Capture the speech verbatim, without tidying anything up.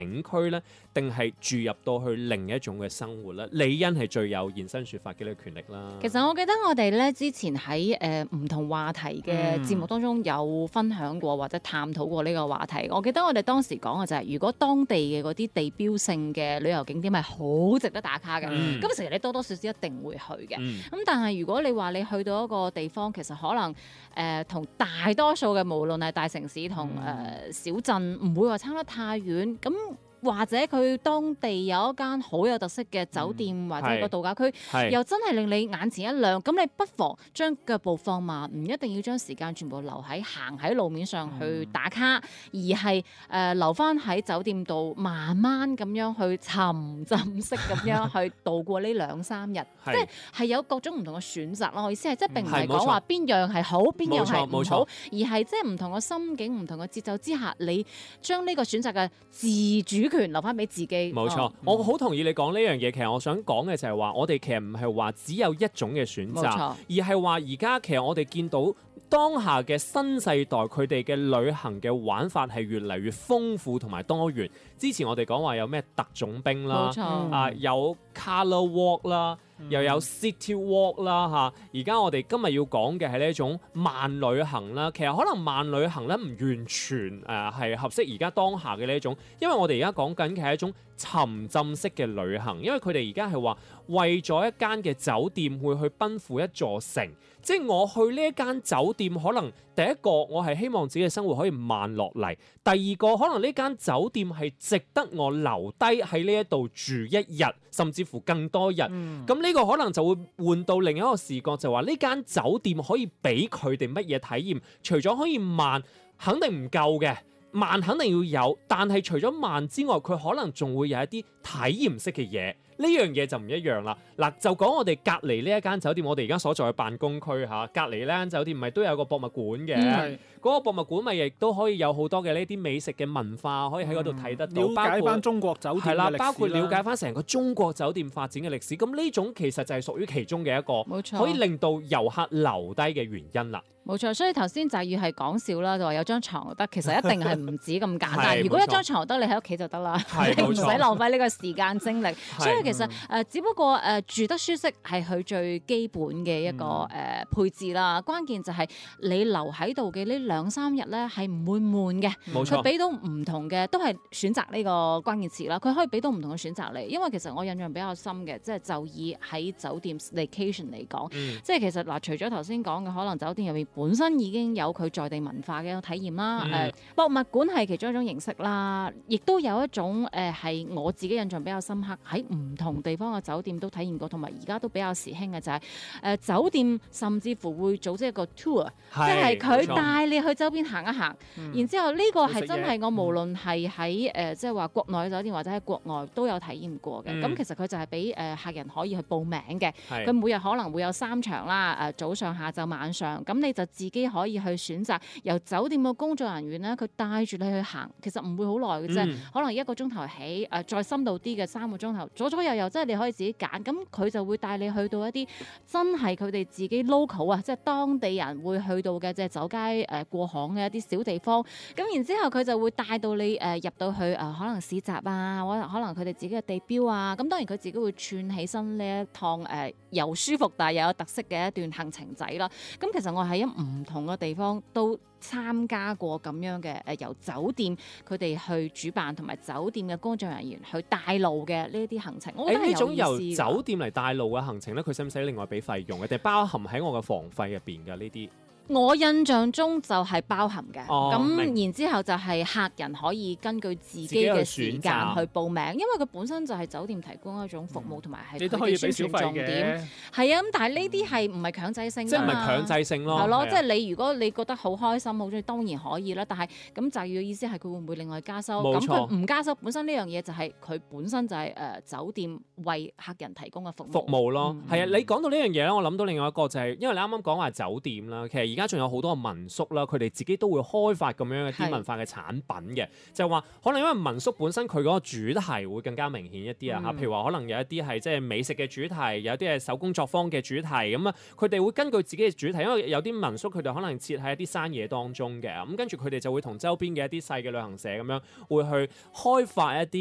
景區咧，定係注入到去另一種嘅生活咧？李欣係最有現身說法嘅呢個權力啦。 其實我記得我哋咧之前喺誒唔同話題嘅節目當中有分享過或者探討過呢個話題。我記得我哋當時講嘅就係，如果當地嘅嗰啲地標性嘅旅遊景點係好值得打卡嘅，咁、嗯、其實你多多少少一定會去嘅。咁、嗯、但係如果你話你去到一個地方，其實可能誒同、呃、大多數嘅無論係大城市同誒、呃、小鎮唔會話差得太遠咁。或者佢當地有一間好有特色嘅酒店、嗯、或者個度假區，又真係令你眼前一亮，咁你不妨將腳步放慢，唔一定要將時間全部留喺行喺路面上去打卡，嗯、而係誒、呃、留翻喺酒店度慢慢咁樣去沉浸式咁樣去度過呢兩三日，即係係有各種唔同嘅選擇咯。我意思係即係並唔係講話邊樣係好，邊樣係唔好，而係即係唔同嘅心境、唔同嘅節奏之下，你將呢個選擇嘅自主權留翻俾自己。 冇錯，嗯、我好同意你講呢樣嘢。其實我想講嘅就係話，我哋其實唔係話只有一種嘅選擇，錯而係話而家其實我哋見到當下嘅新世代，佢哋嘅旅行嘅玩法係越嚟越豐富同埋多元。之前我哋講話有咩特種兵啦， 錯啊有 Colour Walk 啦。又有 City Walk 啦嚇，而家我哋今日要講嘅係呢一種慢旅行啦。其實可能慢旅行咧唔完全誒係合適而家當下嘅呢一種，因為我哋而家講緊嘅係一種沉浸式嘅旅行，因為佢哋而家係話為咗一間嘅酒店會去奔赴一座城，即係我去呢一間酒店，可能第一個我係希望自己嘅生活可以慢落嚟，第二個可能呢間酒店係值得我留低喺呢一度住一日，甚至乎更多日。咁呢、嗯、個可能就會換到另一個視角，就話呢間酒店可以俾佢哋乜嘢體驗？除咗可以慢，肯定唔夠嘅。慢肯定要有，但係除咗慢之外，佢可能仲會有一啲體驗式嘅嘢。呢樣嘢就唔一樣啦。嗱，就講我哋隔離呢一間酒店，我哋而家所在嘅辦公區嚇，隔離呢間酒店咪都有個博物館嘅。嗰、嗯、個博物館咪亦都可以有好多嘅呢啲美食嘅文化，可以喺嗰度睇得到。 了解翻中國酒店嘅歷史啦。係啦， 包括了解翻成個中國酒店發展嘅歷史。咁呢種其實就係屬於其中嘅一個，冇錯，可以令到遊客留低嘅原因啦。 冇錯，所以頭先就要係講笑啦，就話有張床得，其實一定係唔止咁簡單。如果一張床得，你喺屋企就得啦，你唔使浪費呢個時間精力。所以其實誒、呃，只不過誒、呃、住得舒適係佢最基本嘅一個誒、嗯呃、配置啦。關鍵就係你留喺度嘅呢兩三日咧，係唔會悶嘅。冇錯，佢俾到唔同嘅，都係選擇呢個關鍵詞啦。佢可以俾到唔同嘅選擇你，因為其實我印象比較深嘅，即係就以喺酒店 staycation 嚟講，嗯、即係其實嗱、呃，除咗頭先講嘅，可能酒店入面本身已經有佢在地文化嘅一個體驗啦，誒、嗯呃、博物館係其中一種形式啦，亦都有一種誒係、呃、我自己印象比較深刻，喺唔同地方嘅酒店都體驗過，同埋而家都比較時興嘅就係、是、誒、呃、酒店甚至乎會組織一個 tour，是即係佢帶你去周邊行一行，嗯、然之後呢個係真係我無論係喺誒即係話國內嘅酒店或者喺國外都有體驗過嘅。咁、嗯、其實佢就係俾誒客人可以去報名嘅，佢是每日可能會有三場啦，誒、呃、早上、下晝、晚上，咁你就自己可以去選擇由酒店嘅工作人員咧，佢帶住你去行，其實唔會好耐嘅啫，嗯、可能一個鐘頭起，誒、呃、再深度啲嘅三個鐘頭，左左右右，即係你可以自己揀。咁佢就會帶你去到一啲真係佢哋自己 local 啊，即係當地人會去到嘅，即係走街誒、呃、過巷嘅一啲小地方。咁然之後佢就會帶到你誒、呃、入到去誒、呃、可能市集啊，或者可能佢哋自己嘅地標啊。咁當然佢自己會串起身呢一趟誒、呃、又舒服但係又有特色嘅一段行程仔啦。咁其實我喺唔同嘅地方都參加過咁樣嘅誒、呃，由酒店佢哋去主辦，同埋酒店嘅工作人員去帶路嘅呢啲行程。我覺得係有意思。誒呢種由酒店嚟帶路嘅行程咧，佢使唔使另外俾費用嘅？定係包含喺我嘅房費入邊嘅呢啲？ 我印象中就係包含嘅，咁、哦、然之後就係客人可以根據自己嘅時間去報名，因為佢本身就係酒店提供一種服務，同埋係佢哋宣傳重點。係啊，咁但係呢啲係唔係強制性㗎嘛？即係唔係強制性咯？係咯，即係你如果你覺得好開心、好中意，當然可以啦。但係咁就要意思係佢會唔會另外加收？咁佢唔加收，本身呢樣嘢就係佢本身就係、是、誒、呃、酒店為客人提供嘅服務。 服務咯，係啊、嗯！你講到呢樣嘢咧，我諗到另外一個就係、是，因為你啱啱講話酒店啦，其實而家仲有好多嘅民宿啦，佢哋自己都會開發咁樣一啲文化嘅產品嘅，就係話可能因為民宿本身佢嗰個主題會更加明顯一啲啊嚇，嗯、譬如話可能有一啲係即係美食嘅主題，有啲係手工作坊嘅主題，咁啊佢哋會根據自己嘅主題，因為有啲民宿佢哋可能設喺一啲山野當中嘅，咁跟住佢哋就會同周邊嘅一啲細嘅旅行社咁樣會去開發一啲